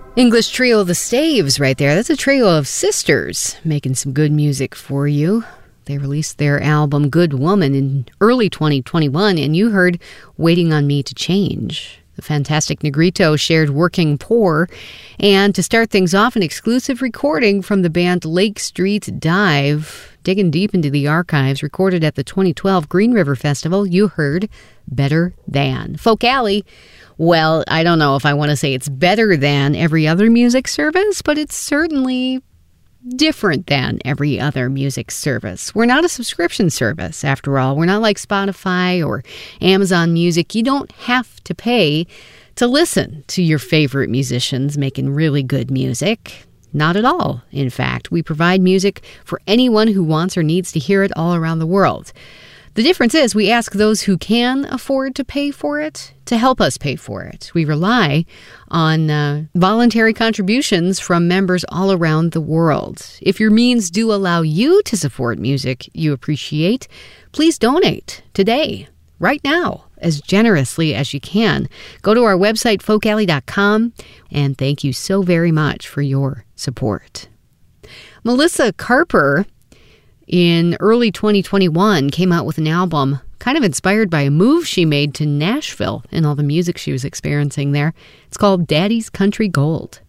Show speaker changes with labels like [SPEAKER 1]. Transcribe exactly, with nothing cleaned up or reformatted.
[SPEAKER 1] English trio The Staves right there. That's a trio of sisters making some good music for you. They released their album Good Woman in early twenty twenty-one, and you heard Waiting on Me to Change. The Fantastic Negrito shared Working Poor, and to start things off, an exclusive recording from the band Lake Street Dive, digging deep into the archives, recorded at the twenty twelve Green River Festival. You heard Better Than. Folk Alley, well, I don't know if I want to say it's better than every other music service, but it's certainly different than every other music service. We're not a subscription service, after all. We're not like Spotify or Amazon Music. You don't have to pay to listen to your favorite musicians making really good music. Not at all, in fact. We provide music for anyone who wants or needs to hear it all around the world. The difference is we ask those who can afford to pay for it to help us pay for it. We rely on uh, voluntary contributions from members all around the world. If your means do allow you to support music you appreciate, please donate today, right now, as generously as you can. Go to our website, folk alley dot com, and thank you so very much for your support. Melissa Carper, in early twenty twenty-one, came out with an album kind of inspired by a move she made to Nashville and all the music she was experiencing there. It's called Daddy's Country Gold.